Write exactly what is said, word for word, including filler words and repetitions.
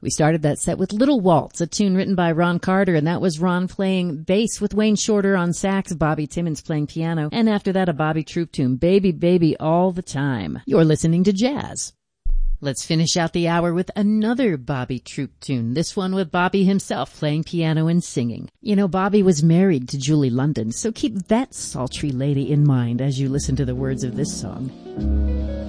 We started that set with Little Waltz, a tune written by Ron Carter, and that was Ron playing bass with Wayne Shorter on sax, Bobby Timmons playing piano, and after that a Bobby Troop tune, Baby Baby All the Time. You're listening to Jazz. Let's finish out the hour with another Bobby Troop tune, this one with Bobby himself playing piano and singing. You know, Bobby was married to Julie London, so keep that sultry lady in mind as you listen to the words of this song.